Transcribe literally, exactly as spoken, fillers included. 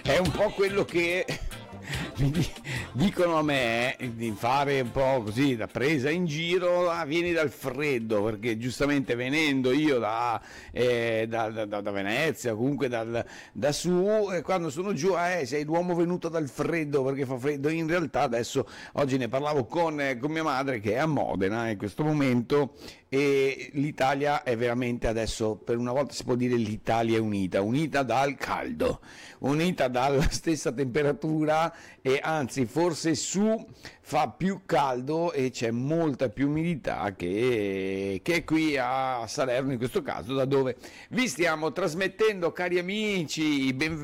è un po' quello che mi di- dicono a me, eh, di fare un po' così da presa in giro. Ah, vieni dal freddo, perché giustamente venendo io da, eh, da, da- da- da Venezia, comunque dal- da su, e quando sono giù, ah, eh, sei l'uomo venuto dal freddo perché fa freddo. In realtà adesso, oggi ne parlavo con, eh, con mia madre che è a Modena in questo momento, e l'Italia è veramente adesso, per una volta si può dire l'Italia è unita, unita dal caldo, unita dalla stessa temperatura, e anzi forse su fa più caldo e c'è molta più umidità che, che qui a Salerno in questo caso, da dove vi stiamo trasmettendo, cari amici. Benvenuti